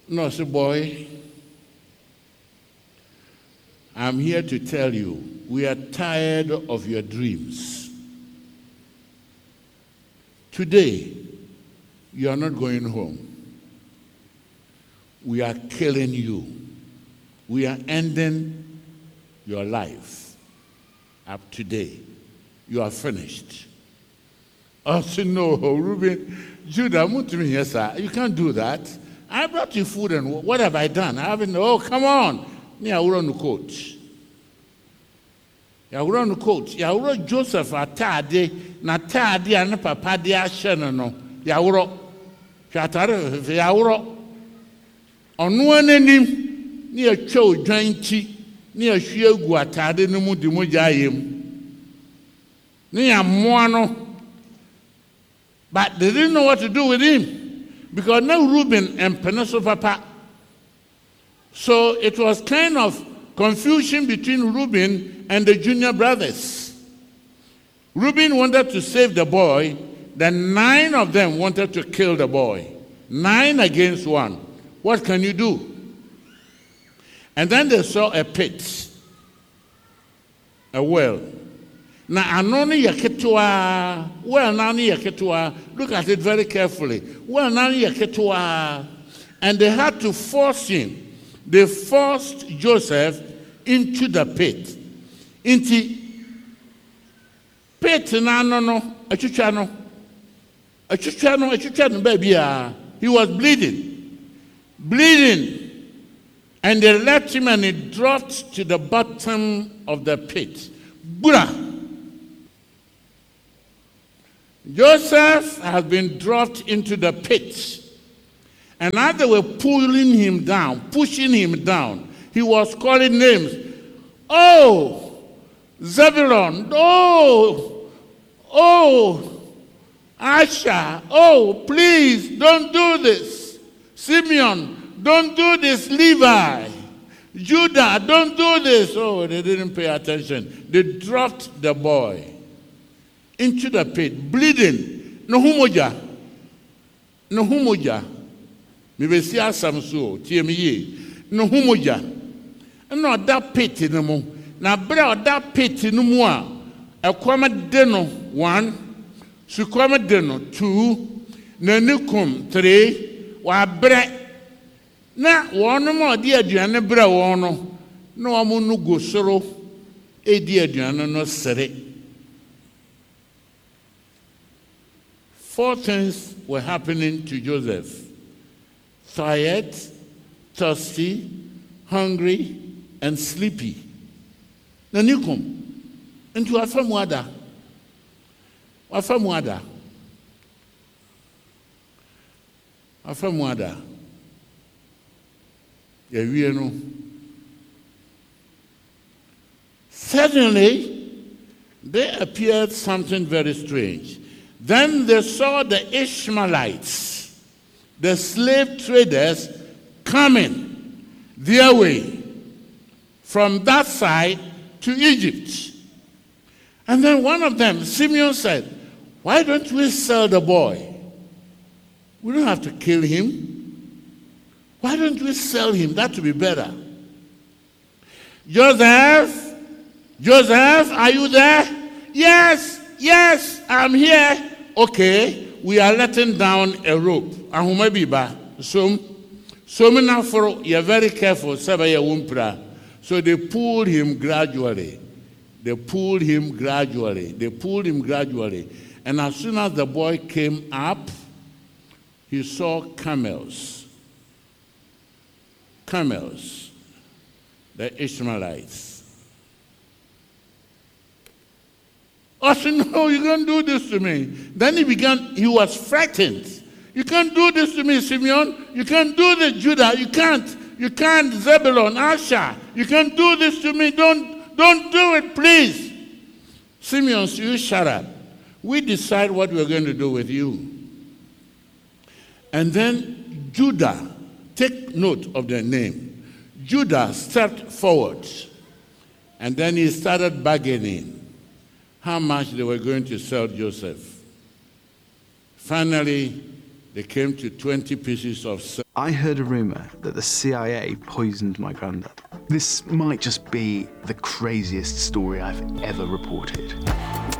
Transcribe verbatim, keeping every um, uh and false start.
No, say, boy, I'm here to tell you, we are tired of your dreams. Today, you are not going home. We are killing you. We are ending your life. Up today, you are finished. I said, no, Reuben, Judah, yes, sir. You can't do that. I brought you food, and what have I done? I haven't, oh, come on. Yeah, we're on the coach. Yeah, we're on the coach. Yeah, we're Joseph atade, na tade, and papa de ashen, no. Yeah, we're Shatare, yeah, we're on one enim, near Cho, Janchi, near Shio Guatade, no mu dimujayim. Near Moano. But they didn't know what to do with him because now Reuben and Penuel Papa. So it was kind of confusion between Reuben and the junior brothers. Reuben wanted to save the boy, then nine of them wanted to kill the boy. Nine against one. What can you do? And then they saw a pit, a well. Now, anoni yaketwa, well, nani yaketwa, look at it very carefully. Well, nani yaketwa, and they had to force him. They forced Joseph into the pit. Into pit, na no no, achuchano, achuchano, achuchano, baby, ah, he was bleeding, bleeding, and they left him, and he dropped to the bottom of the pit. Bura. Joseph has been dropped into the pit. And as they were pulling him down, pushing him down, he was calling names. Oh, Zebulon. Oh, oh, Asher. Oh, please, don't do this. Simeon, don't do this. Levi. Judah, don't do this. Oh, they didn't pay attention. They dropped the boy into the pit, bleeding. No humoja. No humoja. Me be see asam so, tie me ye. No humoja. No that pit no mo. Na bra that pit no mo a, ekwama de no one, sukwama de no two, na nikum three, wa bre. Na wono mo di aduane bra wono. Na wo no go soro e di aduane no sere. Four things were happening to Joseph: tired, thirsty, hungry, and sleepy. Then you come into a famwada. A famwada. A famwada. You know. Suddenly, there appeared something very strange. Then they saw the Ishmaelites, the slave traders, coming their way from that side to Egypt. And then one of them, Simeon, said, why don't we sell the boy? We don't have to kill him. Why don't we sell him? That would be better. Joseph, Joseph, are you there? Yes, yes, I'm here. Okay, we are letting down a rope. So, so now for you're very careful. So they pulled him gradually. They pulled him gradually. They pulled him gradually. And as soon as the boy came up, he saw camels. Camels, the Ishmaelites. I said, no, you can't do this to me. Then he began, he was frightened. You can't do this to me, Simeon. You can't do this, Judah. You can't. You can't, Zebulon, Asher. You can't do this to me. Don't, don't do it, please. Simeon, so you shut up. We decide what we're going to do with you. And then Judah, take note of their name. Judah stepped forward. And then he started bargaining how much they were going to sell Joseph. Finally, they came to twenty pieces of silver. I heard a rumour that the C I A poisoned my granddad. This might just be the craziest story I've ever reported.